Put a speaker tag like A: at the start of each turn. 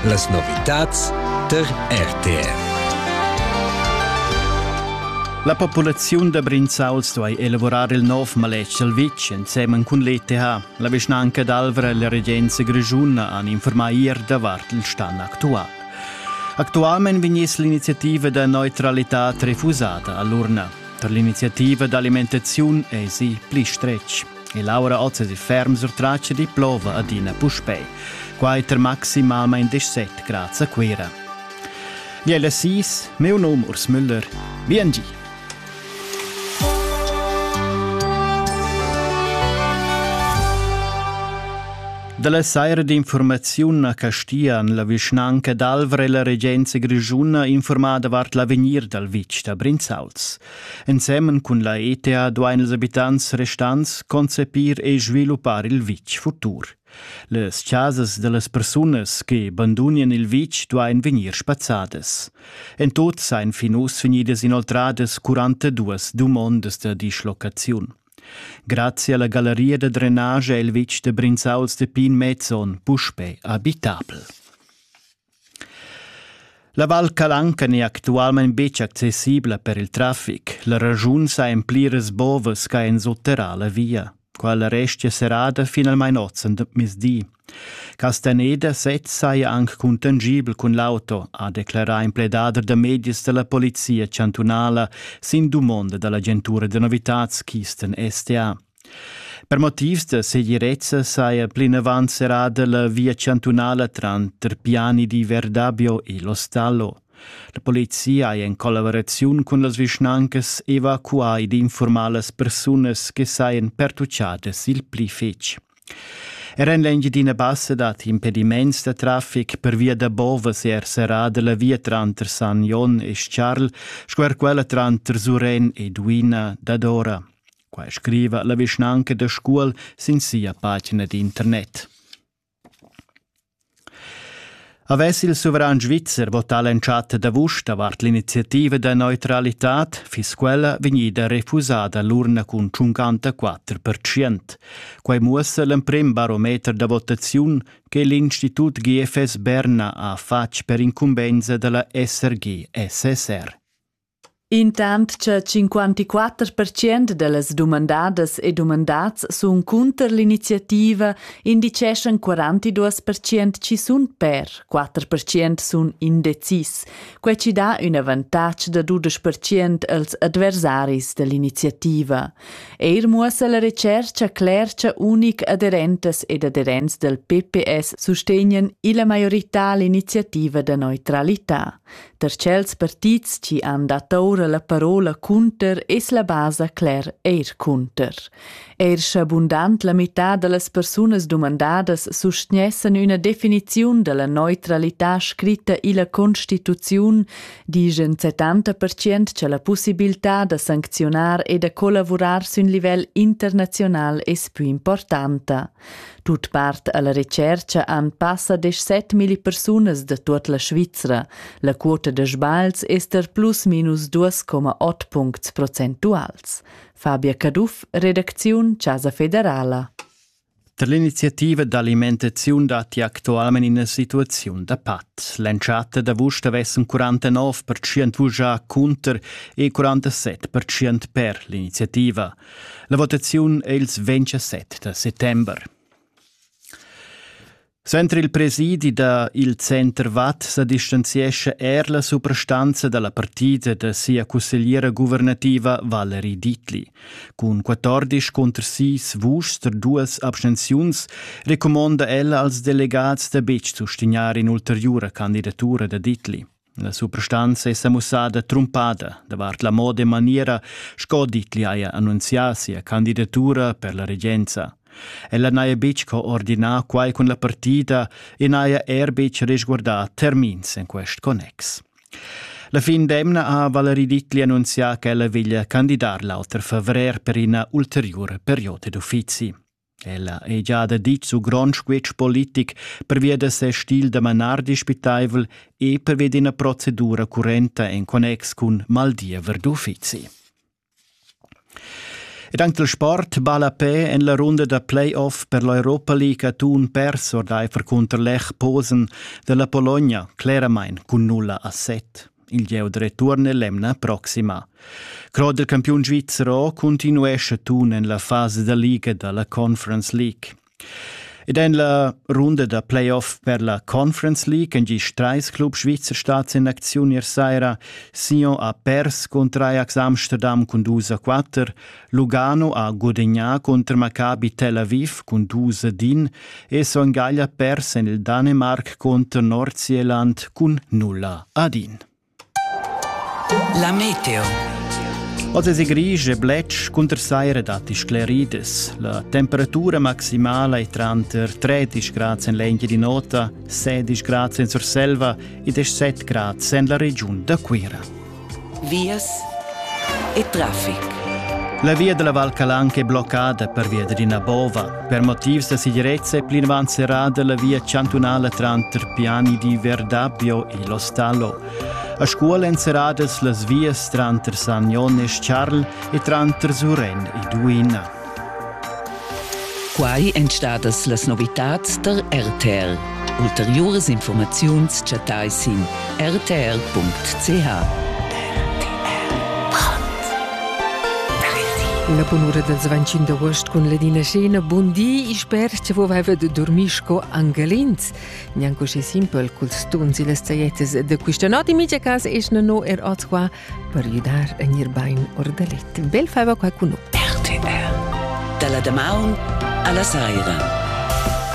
A: Las novitats der RTR.
B: La popolazione de Brinzauls doi elaborare il nov maletg del vitg insieme con l'ETH. La vicinanca d'Alvera e la Regenza Grigiuna hanno informato ieri davart il stand attuale. Attualmente vignes l'iniziativa de neutralità refusata all'urna. Per l'iniziativa d'alimentazione è si pli stretch. E Laura oggi si ferma sur traccia di plova ad Ina Puspei. Quaiter maximalmente 17 gradi a quera. Liela 6, meu nome Urs Müller. BNG. Dalla saira di informazione a Castian, la vicinanca d'Alvera e la Regenza Grigiuna informada vart l'avenir del vitg da Brinzauls. Insieme con la ETH duain els abitants restants concepir e sviluppar il vitg futur. Les chasas de las personas che abbandonien il vitg duain venir spazzadas. En tot sain finus finidas inoltrades 42 domondes de dislocazione. Grazie alla galleria de drenage il vitg de Brinzauls de Pin Mezzon Puspei abitabel. La Val Calanca è attualmente bec accessibile per il traffic. La ragione sa emplires bovas ca en sotterrà la via. Quella restia serada fino al mainozzen de misdì. Castaneda set saia anche contangibel con l'auto, a declarare in pledader de medias della polizia cantonala sin dumonda dall'agentura de novitats Kisten STA. Per motivs de segirezza saia plin avant serada la via cantonala tran Terpiani di Verdabio e Lo Stallo. La polizia ha in collaborazione con le vicinanche evacuato ed informato le persone che saien pertucciate il pli fec. Eran l'engidina bassa dat impediments de traffic per via da bovas serada la via tranter San Jon e Scharl, squer quella tranter Suren e Duina d'Adora. Qua scriva la vicinanca da scuol sin sia pagina di internet. Avessi il sovrano svizzer vota l'enciata da vusta vart l'iniziativa da neutralitat, fis quella vegnida refusata all'urna con 54%. Quai muossa l'emprim barometer da votazione che l'Institut GFS Berna ha fatto per incumbenza della SRG SSR.
C: Intant che 54% delles domandadas e domandats sun contra l'iniziativa, indiceschen 42% ci sun per, 4% sun indecis, quai ci dà un avantatge da 12% als adversaris dell'iniziativa. Muossa la ricerca clercia unic aderentes ed aderents del PPS sustegnen la majorità l'iniziativa da neutralità. Tercels partits ci han dat ora la parola «cunter» es la basa cler «cunter». Abundant la metà delle persone domandadas sustgnessen una definizione della neutralità scritta in la Costituzione, digen 70% c'è la possibilità di sanzionare e di collaborare su un livello internazionale es più importante. Tut part alla ricerca han passa de 7.000 persone da tutta la Svizzera. La quota de sbals es der plus minus 2,8 punts procentuals. Fabia Caduff, redazione Casa Federala.
B: Per l'iniziativa d'alimentazione dati attualmente in una situazione da pat. L'enciata da vusta avesse un 49% vuja contro e 47% per l'iniziativa. La votazione è il 27 settembre. Sempre il presidi da il Center VAT si distanziesce la soprastanza dalla partita da sia consigliera governativa Valerie Dietli. Con 14 contro 6 voci per 2 astensioni, raccomanda ella als delegati da bec sostenere in ulteriore candidatura da Dietli. La soprastanza è samussata trumpata, davart la moda e maniera sco Dietli ha annunziato sia candidatura per la regenza. Ella naia bec coordinà quai con la partita e naia bec risguardà termins in quest connex. La fin d'emna ha Valerie Dietli annunziato che ella voglia candidar l'alter favrer per una ulteriore periodo d'uffizi. Ella è già da dit su grand squetch politic per via de se stil de manar dispitaivel e per via una procedura currenta in connex con maldiever d'uffizi. Ed anche il sport balla pe en la runda da play-off per l'Europa League a Thun perso dai per contro Lech Posen della Polonia, claramente con 0-7. Il geu de returne l'emna proxima. Cro del campion svizzero continuesce Thun en la fase da Liga della Conference League. Ed en la runda da play-off per la Conference League en gis 3 club svizzer stats in azione ieri Sion ha pers contra Ajax Amsterdam con 2-4, Lugano ha guadagnato contro Maccabi Tel Aviv con 2-1 e Songalia ha pers en il Danemark contro Nordsjælland con 0-1.
D: La meteo.
B: Oggi si grigia e bletch contro saire dati sclerides. La temperatura maximale è tra 13 gradi in Lenghia di Nota, 16 gradi in Surselva e 17 gradi in la regione da Quira.
D: Vias e traffic.
B: La via della Val Calanca è bloccata per via di Nabova. Per motivi di sicurezza è plinavant serrata la via cantonale tra piani di Verdabbio e Lo Stallo. A scuola encerradas las vias tra San Jones Charles e tra Suren e Duina.
D: Quai entstadas las novitats der RTR. Ulteriores informaziuns chatais in rtr.ch.
E: La bonura del 25 agosto con Ledina Scena. Buon dì, spero che voi avete dormisco angelins. Neanche così simple, col stunzi le staietes de questa notte. In mia casa è no qua per aiutare a nirbain ordalet. Bel fava qua con noi.
D: RTR. Dalla Damaun alla Saira.